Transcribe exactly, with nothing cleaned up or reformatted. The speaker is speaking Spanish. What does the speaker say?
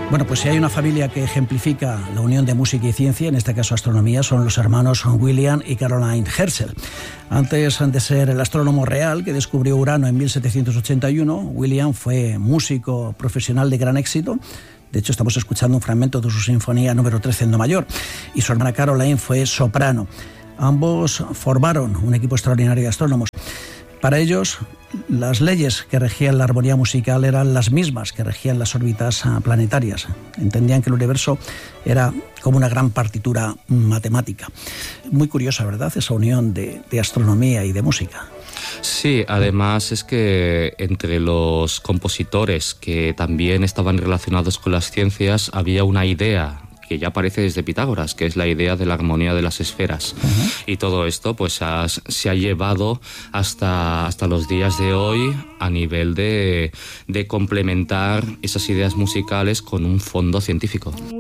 Bueno, pues si hay una familia que ejemplifica la unión de música y ciencia, en este caso astronomía, son los hermanos William y Caroline Herschel. Antes de ser el astrónomo real que descubrió Urano en mil setecientos ochenta y uno, William fue músico profesional de gran éxito. De hecho, estamos escuchando un fragmento de su sinfonía número trece en do mayor. Y su hermana Caroline fue soprano. Ambos formaron un equipo extraordinario de astrónomos. Para ellos, las leyes que regían la armonía musical eran las mismas que regían las órbitas planetarias. Entendían que el universo era como una gran partitura matemática. Muy curiosa, ¿verdad?, esa unión de, de astronomía y de música. Sí, además es que entre los compositores que también estaban relacionados con las ciencias había una idea que ya aparece desde Pitágoras, que es la idea de la armonía de las esferas. Uh-huh. Y todo esto pues ha, se ha llevado hasta, hasta los días de hoy a nivel de, de complementar esas ideas musicales con un fondo científico.